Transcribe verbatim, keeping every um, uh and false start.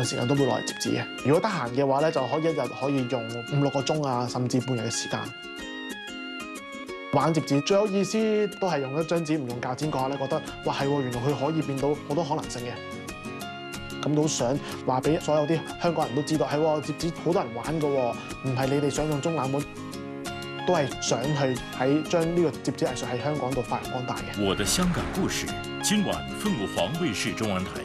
時間都會攞嚟摺紙嘅。如果得閒嘅話咧，就可以一日可以用五六個鐘啊，甚至半日嘅時間。玩摺紙最有意思都係用一張紙唔用鉸剪嗰下咧，覺得哇係喎，原來佢可以變到好多可能性嘅。咁都想話俾所有啲香港人都知道，係喎，摺紙好多人玩㗎喎，唔係你哋想象中冷門，都係想去喺將呢個摺紙藝術喺香港度發揚光大嘅。 我的香港故事，今晚鳳凰衛視中文台